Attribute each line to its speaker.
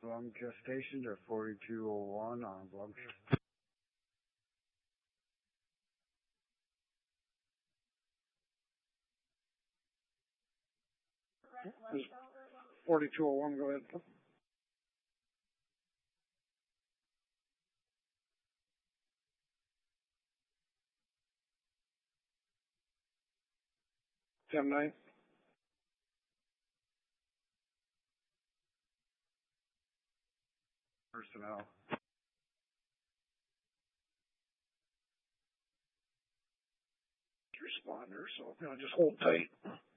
Speaker 1: Lung gestation to 4201 on lung. Is 4201, go ahead. Ten nine. Personnel. Responder, so just hold tight.